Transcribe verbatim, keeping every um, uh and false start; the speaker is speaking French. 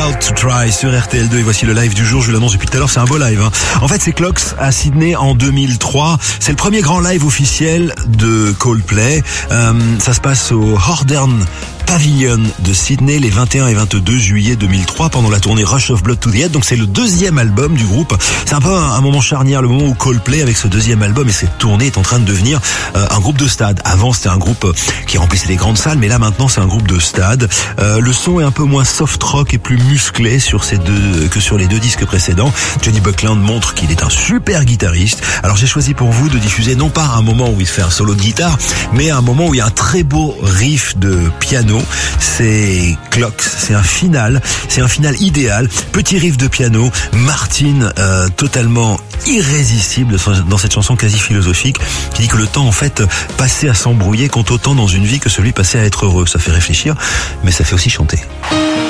About to Try sur R T L deux et voici le live du jour. Je vous l'annonce depuis tout à l'heure, c'est un beau live. Hein. En fait, c'est Clocks à Sydney en deux mille trois. C'est le premier grand live officiel de Coldplay. Euh, ça se passe au Hordern Pavilion de Sydney les vingt et un et vingt-deux juillet deux mille trois pendant la tournée Rush of Blood to the Head. Donc c'est le deuxième album du groupe. C'est un peu un, un moment charnière, le moment où Coldplay avec ce deuxième album et cette tournée est en train de devenir euh, un groupe de stade. Avant c'était un groupe qui remplissait les grandes salles, mais là maintenant c'est un groupe de stade. Euh, le son est un peu moins soft rock et plus musclé sur ces deux que sur les deux disques précédents. Johnny Buckland montre qu'il est un super guitariste. Alors j'ai choisi pour vous de diffuser non pas un moment où il fait un solo de guitare, mais un moment où il y a un très beau riff de piano. C'est Clocks, c'est un final, c'est un final idéal. Petit riff de piano, Martin euh, totalement irrésistible dans cette chanson quasi philosophique qui dit que le temps en fait passé à s'embrouiller compte autant dans une vie que celui passé à être heureux. Ça fait réfléchir, mais ça fait aussi chanter.